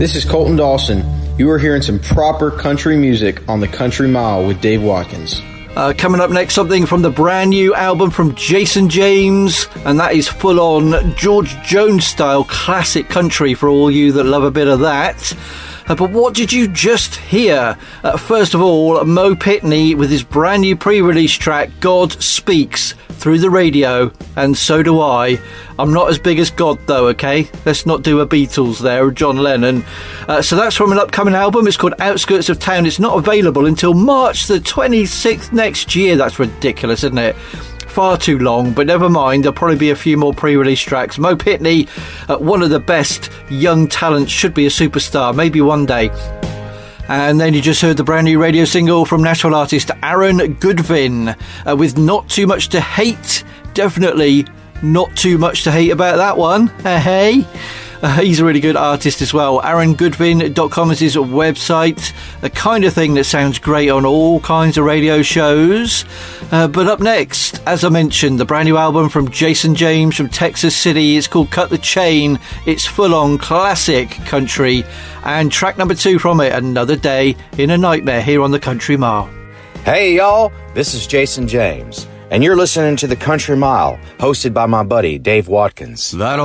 This is Colton Dawson. You are hearing some proper country music on the Country Mile with Dave Watkins. Coming up next, something from the brand new album from Jason James, and that is full-on George Jones-style classic country for all you that love a bit of that. But what did you just hear? First of all, Mo Pitney with his brand new pre-release track, God Speaks, through the radio, and so do I. I'm not as big as God though, okay? Let's not do a Beatles there, or John Lennon. So that's from an upcoming album. It's called Outskirts of Town. It's not available until March the 26th next year. That's ridiculous, isn't it? Far too long, but never mind. There'll probably be a few more pre-release tracks. Mo Pitney, one of the best young talents, should be a superstar, maybe one day. And then you just heard the brand new radio single from Nashville artist Aaron Goodvin with Not Too Much to Hate. Definitely not too much to hate about that one. Hey. He's a really good artist as well. AaronGoodvin.com is his website. The kind of thing that sounds great on all kinds of radio shows. But up next, as I mentioned, the brand new album from Jason James from Texas City. It's called Cut the Chain. It's full-on classic country. And track number 2 from it, Another Day in a Nightmare, here on the Country Mile. Hey, y'all. This is Jason James. And you're listening to the Country Mile, hosted by my buddy, Dave Watkins.